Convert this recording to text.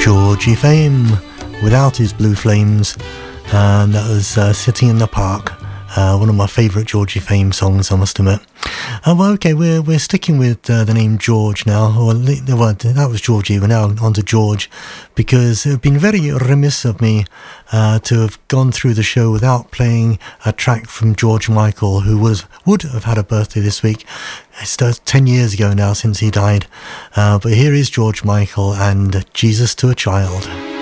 Georgie fame without his blue flames, and that was Sitting in the Park, one of my favourite Georgie fame songs, I must admit. Well, okay, we're sticking with the name George now. Well, that was Georgie, we're now on to George, because it would have been very remiss of me to have gone through the show without playing a track from George Michael, who would have had a birthday this week. It's 10 years ago now since he died. But here is George Michael and Jesus to a Child.